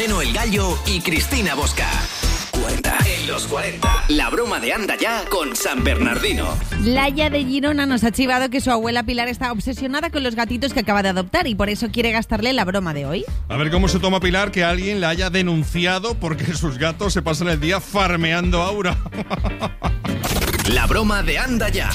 Moreno el Gallo y Cristina Bosca. 40. En los 40. La broma de Anda Ya con San Bernardino. Laia de Girona nos ha chivado que su abuela Pilar está obsesionada con los gatitos que acaba de adoptar y por eso quiere gastarle la broma de hoy. A ver cómo se toma Pilar que alguien la haya denunciado porque sus gatos se pasan el día farmeando aura. La broma de Anda Ya.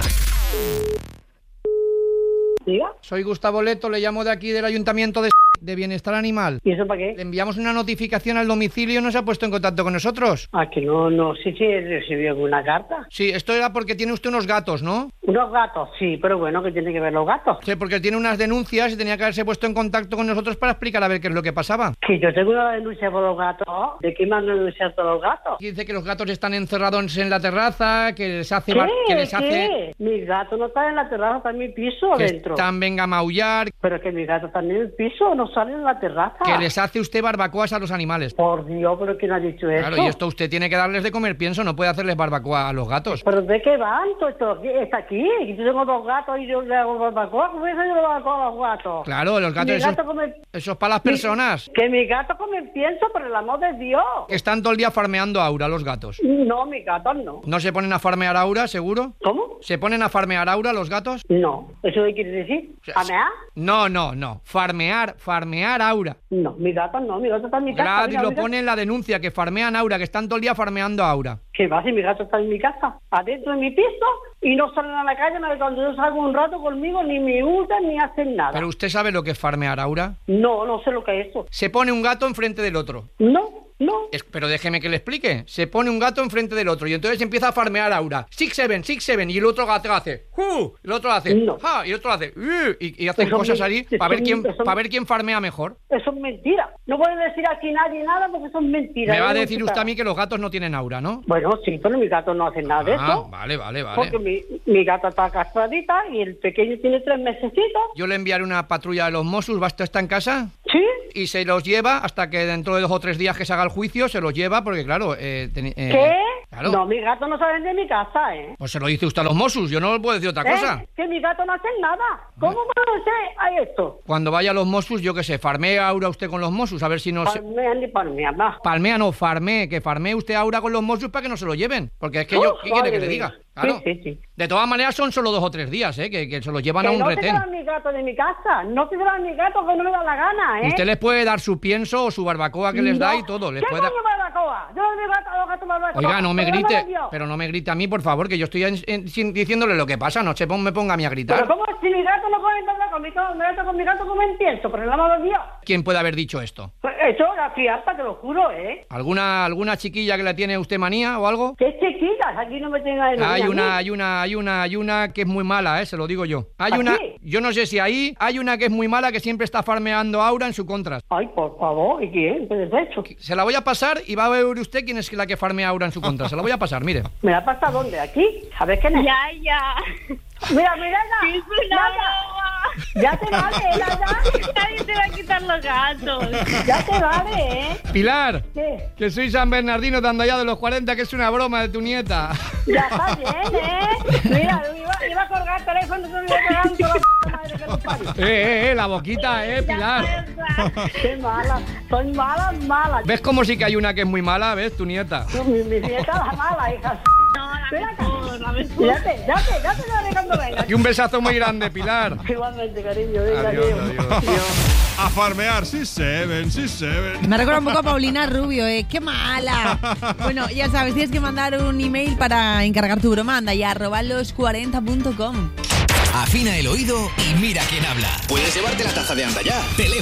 ¿Diga? Soy Gustavo Leto, le llamo de aquí del Ayuntamiento de Bienestar Animal. ¿Y eso para qué? Le enviamos una notificación al domicilio y no se ha puesto en contacto con nosotros. Ah, que no sé si recibió alguna carta. Sí, esto era porque tiene usted unos gatos, ¿no? Unos gatos, sí, pero bueno, ¿qué tiene que ver los gatos? Sí, porque tiene unas denuncias y tenía que haberse puesto en contacto con nosotros para explicar a ver qué es lo que pasaba. Que yo tengo una denuncia por los gatos. ¿De qué me han denunciado todos los gatos? Dice que los gatos están encerrados en la terraza, que les hace... ¿Qué? Mis gatos no están en la terraza, están en mi piso que adentro. venga a maullar. Pero es que mis gatos están en el piso, no salen en la terraza. Que les hace usted barbacoas a los animales. Por Dios, ¿pero quién ha dicho eso? Claro, y esto usted tiene que darles de comer pienso, no puede hacerles barbacoa a los gatos. ¿Pero de qué van? ¿Todo esto está aquí? Yo tengo dos gatos y yo le hago barbacoa. ¿Cómo eso yo le barbacoa a los gatos? Claro, los gatos, eso es para las personas. Que mis gatos comen pienso, por el amor de Dios. Que están todo el día farmeando aura los gatos. No, mis gatos no. ¿No se ponen a farmear aura, seguro? ¿Cómo? ¿Se ponen a farmear aura los gatos? No. ¿Eso qué quiere decir? ¿Farmear? No. Farmear aura. No, mis gatos no, mis gatos están en mi casa. Claro, lo pone en la denuncia, que farmean aura, que están todo el día farmeando aura. ¿Qué va? Si mis gatos están en mi casa, adentro de mi piso, y no salen a la calle, cuando yo salgo un rato conmigo, ni me hurtan ni hacen nada. ¿Pero usted sabe lo que es farmear aura? No sé lo que es eso. Se pone un gato enfrente del otro. No. Pero déjeme que le explique. Se pone un gato enfrente del otro y entonces empieza a farmear aura. 6-7, y el otro gato hace el otro hace y el otro hace y hacen eso cosas así para ver quién farmea mejor. Eso es mentira. No puede decir aquí nadie nada porque eso es mentira. Me va a decir usted a mí que los gatos no tienen aura, ¿no? Bueno, sí, pero mis gatos no hacen nada de eso. Vale. Porque mi gata está castradita y el pequeño tiene 3 mesecitos. Yo le enviaré una patrulla de los Mossos. ¿Basta está en casa? Sí. Y se los lleva hasta que dentro de 2 o 3 días que se haga el juicio se los lleva porque claro... ¿Qué? Claro. No, mis gatos no salen de mi casa, ¿eh? Pues se lo dice usted a los Mossos, yo no le puedo decir otra cosa. Que mis gatos no hacen nada. ¿Cómo puede ser a esto? Cuando vaya a los Mossos, yo qué sé, farmea aura usted con los Mossos, a ver si no Palmea, más. Palmea no, que farmee usted aura con los Mossos para que no se lo lleven. Porque es que ¿qué quiere que le diga? Claro. Sí. De todas maneras son solo 2 o 3 días, que se los llevan a un retén. No te llevan mis gatos de mi casa. No te llevan mis gatos que no me da la gana, ¿eh? Usted les puede dar su pienso o su barbacoa que les da y todo. ¿Qué coño barbacoa? Yo no me gato a los gatos barbacoa. Oiga, no me grite, pero no me grite a mí, por favor, que yo estoy diciéndole lo que pasa. No me ponga a mí a gritar. Pero ¿cómo si mi gato no comen nada con mi gato comen pienso? Por el amor de Dios. ¿Quién puede haber dicho esto? Eso, la fiesta, te lo juro, ¿eh? ¿Alguna chiquilla que le tiene usted manía o algo? ¿Qué chiquillas? Aquí no me tenga de manía. Hay una que es muy mala, se lo digo yo. Yo no sé si hay una que es muy mala que siempre está farmeando aura en su contra. Ay, por favor, ¿y quién? ¿Qué es eso? Se la voy a pasar y va a ver usted quién es la que farmea aura en su contra. Se la voy a pasar, mire. ¿Me la pasa dónde? ¿Aquí? A ver quién es. Ya. Mira. Es una broma. Ya te vale, Nadie te va a quitar los gatos. Ya te vale, ¿eh? Pilar. ¿Qué? Que soy San Bernardino de Anda Ya de los 40, que es una broma de tu nieta. Ya está bien, ¿eh? Mira, iba a colgar el teléfono y me iba pegando la madre que los parió. La boquita, Pilar. Qué mala. Son malas. ¿Ves cómo sí que hay una que es muy mala? ¿Ves? Tu nieta. Mi nieta es la mala, hija. No, la mejor. Ya te lo haré cuando venga. Y un besazo muy grande, Pilar. Igualmente, cariño. Adiós. A farmear, 6-7. Me recuerda un poco a Paulina Rubio, ¡qué mala! Bueno, ya sabes, tienes que mandar un email para encargar tu broma, anda ya, @los40.com. Afina el oído y mira quién habla. Puedes llevarte la taza de Anda Ya.